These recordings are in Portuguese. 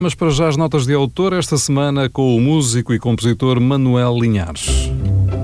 Mas para já as notas de autor esta semana com o músico e compositor Manuel Linhares.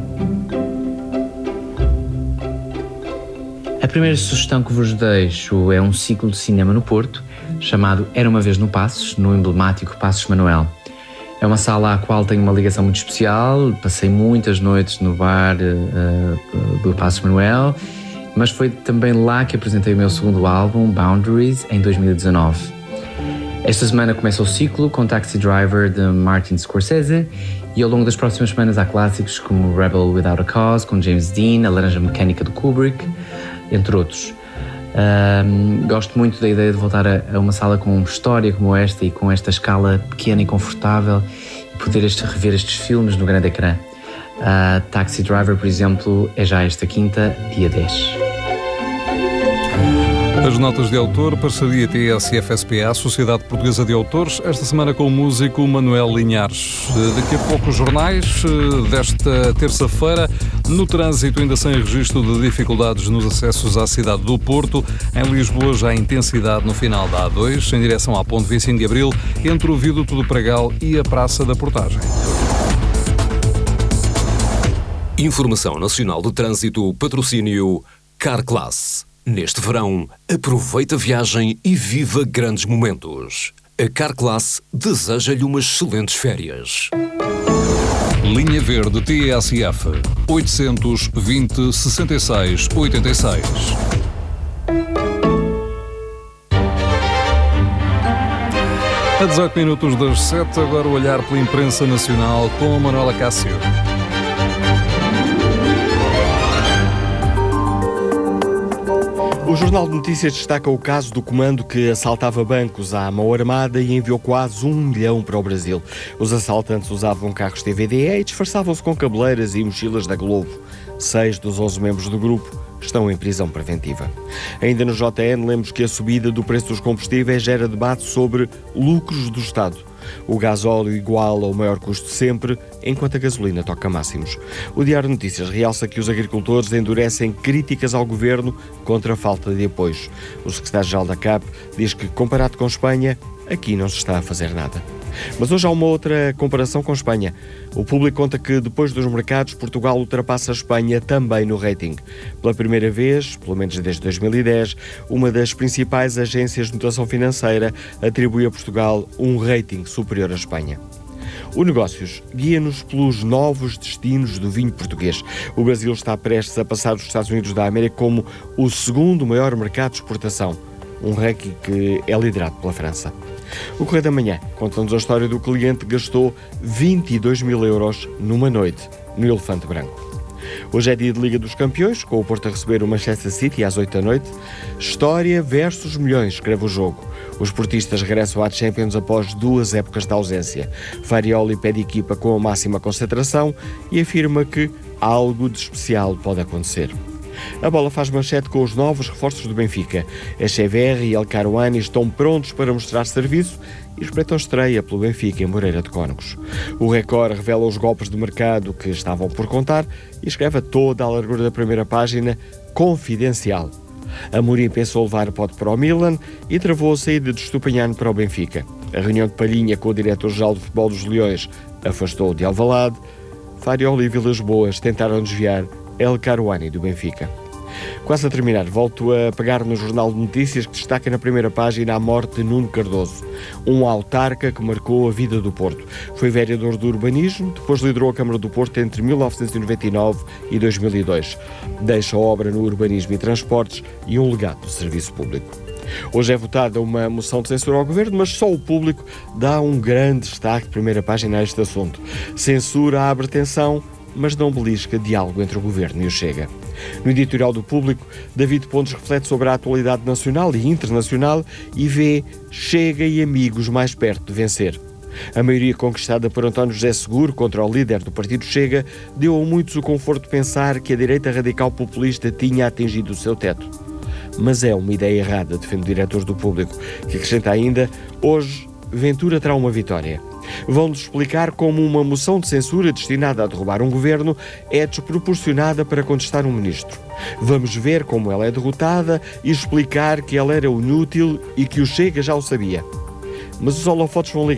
A primeira sugestão que vos deixo é um ciclo de cinema no Porto, chamado Era uma Vez no Passos, no emblemático Passos Manuel. É uma sala à qual tenho uma ligação muito especial, passei muitas noites no bar do Passos Manuel, mas foi também lá que apresentei o meu segundo álbum, Boundaries, em 2019. Esta semana começa o ciclo com Taxi Driver de Martin Scorsese e ao longo das próximas semanas há clássicos como Rebel Without a Cause, com James Dean, A Laranja Mecânica de Kubrick, entre outros. Gosto muito da ideia de voltar a uma sala com história como esta e com esta escala pequena e confortável e poder rever estes filmes no grande ecrã. Taxi Driver, por exemplo, é já esta quinta, dia 10. As notas de autor, parceria TSF-SPA, Sociedade Portuguesa de Autores, esta semana com o músico Manuel Linhares. Daqui a pouco os jornais desta terça-feira. No trânsito, ainda sem registro de dificuldades nos acessos à cidade do Porto. Em Lisboa, já há intensidade no final da A2, em direção à Ponte 25 de Abril, entre o Viaduto do Pragal e a Praça da Portagem. Informação Nacional do Trânsito, patrocínio Carclass. Neste verão, aproveita a viagem e viva grandes momentos. A Carclass deseja-lhe umas excelentes férias. Linha Verde TSF 820 66 86. A 18 minutos das 7, agora o olhar pela imprensa nacional com a Manuela Cássio. O Jornal de Notícias destaca o caso do comando que assaltava bancos à mão armada e enviou quase 1 milhão para o Brasil. Os assaltantes usavam carros TVDE e disfarçavam-se com cabeleiras e mochilas da Globo. 6 dos 11 membros do grupo estão em prisão preventiva. Ainda no JN, lemos que a subida do preço dos combustíveis gera debate sobre lucros do Estado. O gasóleo iguala o maior custo sempre, enquanto a gasolina toca máximos. O Diário de Notícias realça que os agricultores endurecem críticas ao governo contra a falta de apoios. O secretário-geral da CAP diz que, comparado com Espanha, aqui não se está a fazer nada. Mas hoje há uma outra comparação com Espanha. O Público conta que, depois dos mercados, Portugal ultrapassa a Espanha também no rating. Pela primeira vez, pelo menos desde 2010, uma das principais agências de notação financeira atribui a Portugal um rating superior à Espanha. O Negócios guia-nos pelos novos destinos do vinho português. O Brasil está prestes a passar os Estados Unidos da América como o segundo maior mercado de exportação, um ranking que é liderado pela França. O Correio da Manhã conta-nos a história do cliente que gastou 22 mil euros numa noite no Elefante Branco. Hoje é dia de Liga dos Campeões, com o Porto a receber o Manchester City às 8 da noite. História versus milhões, escreve o jogo. Os portistas regressam à Champions após 2 épocas de ausência. Farioli pede equipa com a máxima concentração e afirma que algo de especial pode acontecer. A Bola faz manchete com os novos reforços do Benfica. Echeverri e El Karouani estão prontos para mostrar serviço e espreitam estreia pelo Benfica em Moreira de Cónegos. O Record revela os golpes de mercado que estavam por contar e escreve a toda a largura da primeira página confidencial. Amorim pensou levar o pote para o Milan e travou a saída de Estupiñán para o Benfica. A reunião de Palhinha com o diretor-geral de futebol dos Leões afastou-o de Alvalade. Farioli e Vilas Boas tentaram desviar El Karouani do Benfica. Quase a terminar, volto a pegar no Jornal de Notícias que destaca na primeira página a morte de Nuno Cardoso, um autarca que marcou a vida do Porto. Foi vereador do urbanismo, depois liderou a Câmara do Porto entre 1999 e 2002. Deixa obra no urbanismo e transportes e um legado do serviço público. Hoje é votada uma moção de censura ao governo, mas só o Público dá um grande destaque de primeira página a este assunto. Censura abre tensão, mas não belisca diálogo entre o Governo e o Chega. No editorial do Público, David Pontes reflete sobre a atualidade nacional e internacional e vê Chega e amigos mais perto de vencer. A maioria conquistada por António José Seguro contra o líder do partido Chega deu a muitos o conforto de pensar que a direita radical populista tinha atingido o seu teto. Mas é uma ideia errada, defende o diretor do Público, que acrescenta ainda: hoje, Ventura terá uma vitória. Vão-nos explicar como uma moção de censura destinada a derrubar um governo é desproporcionada para contestar um ministro. Vamos ver como ela é derrotada e explicar que ela era inútil e que o Chega já o sabia. mas os holofotes vão ligar